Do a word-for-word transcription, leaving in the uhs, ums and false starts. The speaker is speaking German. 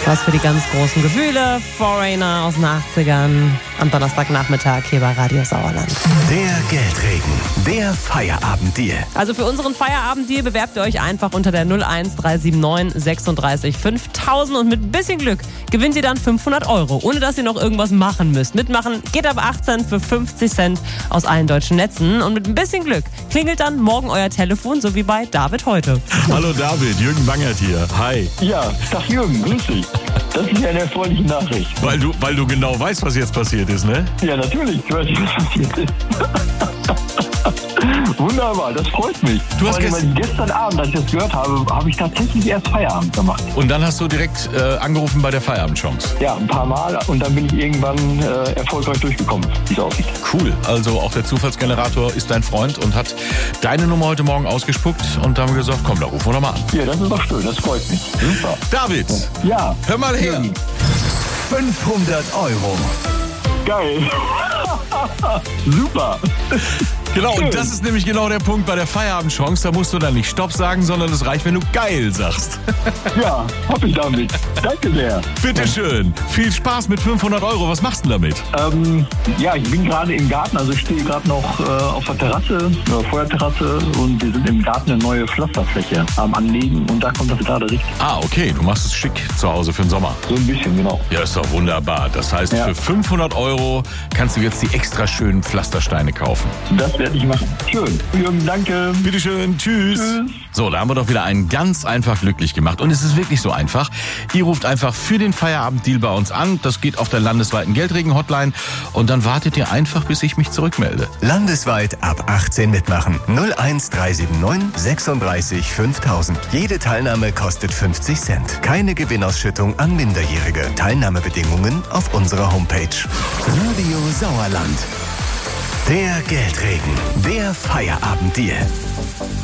Was für die ganz großen Gefühle. Foreigner aus den achtzigern am Donnerstagnachmittag hier bei Radio Sauerland. Der Geldregen, der Feierabenddeal. Also für unseren Feierabenddeal bewerbt ihr euch einfach unter der null eins drei sieben neun sechsunddreißig fünftausend und mit ein bisschen Glück gewinnt ihr dann fünfhundert Euro, ohne dass ihr noch irgendwas machen müsst. Mitmachen geht ab achtzehn für fünfzig Cent aus allen deutschen Netzen und mit ein bisschen Glück klingelt dann morgen euer Telefon, so wie bei David heute. Hallo David, Jürgen Bangert hier. Hi. Ja, Tag Jürgen, grüß dich. Das ist ja eine erfreuliche Nachricht. Weil du, weil du genau weißt, was jetzt passiert ist, ne? Ja, natürlich, ich weiß nicht, was passiert ist. Wunderbar, das freut mich. Du hast Vor allem, gest- weil gestern Abend, als ich das gehört habe, habe ich tatsächlich erst Feierabend gemacht. Und dann hast du direkt äh, angerufen bei der Feierabendchance. Ja, ein paar Mal und dann bin ich irgendwann äh, erfolgreich durchgekommen, wie es aussieht. Cool. Also auch der Zufallsgenerator ist dein Freund und hat deine Nummer heute Morgen ausgespuckt und da haben wir gesagt, komm, da rufen wir nochmal an. Ja, das ist doch schön, das freut mich. Super. David, Ja, hör mal her. fünfhundert Euro. geil. Super. Genau, Schön. und das ist nämlich genau der Punkt bei der Feierabendchance. Da musst du dann nicht Stopp sagen, sondern es reicht, wenn du geil sagst. Ja, hab ich damit. Danke sehr. Bitteschön. Viel Spaß mit fünfhundert Euro. Was machst du denn damit? Ähm, ja, ich bin gerade im Garten, also ich stehe gerade noch äh, auf der Terrasse, äh, Feuerterrasse und wir sind im Garten eine neue Pflasterfläche am Anlegen und da kommt das gerade richtig. Ah, okay. Du machst es schick zu Hause für den Sommer. So ein bisschen, genau. Ja, ist doch wunderbar. Das heißt, Ja. für fünfhundert Euro kannst du jetzt die extra schönen Pflastersteine kaufen. Das werde ich machen. Schön. Jürgen, danke. Bitteschön, tschüss. Tschüss. So, da haben wir doch wieder einen ganz einfach glücklich gemacht. Und es ist wirklich so einfach. Ihr ruft einfach für den Feierabenddeal bei uns an. Das geht auf der landesweiten Geldregen-Hotline. Und dann wartet ihr einfach, bis ich mich zurückmelde. Landesweit ab achtzehn mitmachen. null eins drei sieben neun sechsunddreißig fünftausend. Jede Teilnahme kostet fünfzig Cent. Keine Gewinnausschüttung an Minderjährige. Teilnahmebedingungen auf unserer Homepage. Radio Sauerland. Der Geldregen, der Feierabenddeal.